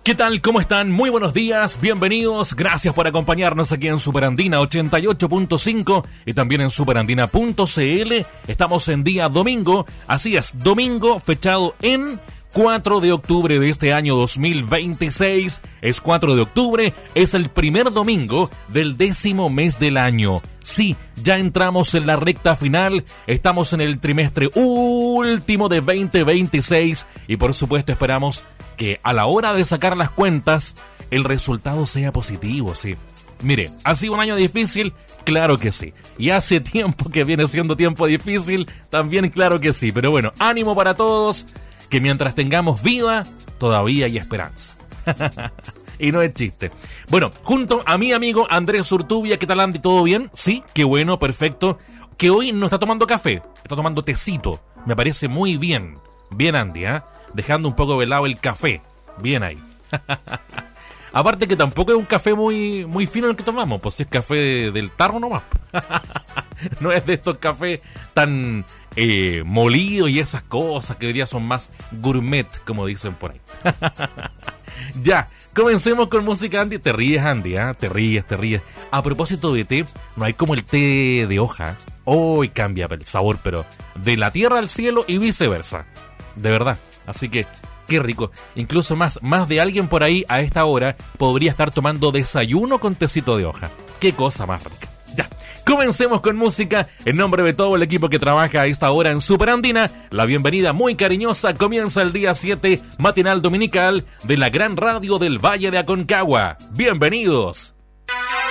¿Qué tal? ¿Cómo están? Muy buenos días, bienvenidos, gracias por acompañarnos aquí en Superandina 88.5 y también en superandina.cl. Estamos en día domingo, así es, domingo fechado en 4 de octubre de este año 2026. Es 4 de octubre, es el primer domingo del 10º mes del año. Sí, ya entramos en la recta final, estamos en el trimestre último de 2026 y por supuesto esperamos que a la hora de sacar las cuentas el resultado sea positivo, sí. Mire, ¿ha sido un año difícil? Claro que sí. Y hace tiempo que viene siendo tiempo difícil, también claro que sí. Pero bueno, ánimo para todos, que mientras tengamos vida, todavía hay esperanza. Y no es chiste. Bueno, junto a mi amigo Andrés Urtubia, ¿qué tal, Andy? ¿Todo bien? Sí, qué bueno, perfecto. Que hoy no está tomando café, está tomando tecito. Me parece muy bien. Bien, Andy, ¿eh? Dejando un poco de lado el café. Bien ahí. Aparte que tampoco es un café muy fino el que tomamos, pues es café del tarro nomás. No es de estos cafés tan molidos y esas cosas que hoy día son más gourmet, como dicen por ahí. Ya, comencemos con música, Andy. Te ríes, Andy, ¿eh? Te ríes. A propósito de té, no hay como el té de hoja. Hoy cambia el sabor, pero de la tierra al cielo y viceversa. De verdad. Así que, qué rico. Incluso más de alguien por ahí a esta hora podría estar tomando desayuno con tecito de hoja. Qué cosa más rica. Ya, comencemos con música. En nombre de todo el equipo que trabaja a esta hora en Superandina, la bienvenida muy cariñosa. Comienza el día 7, matinal dominical de la gran radio del Valle de Aconcagua. Bienvenidos.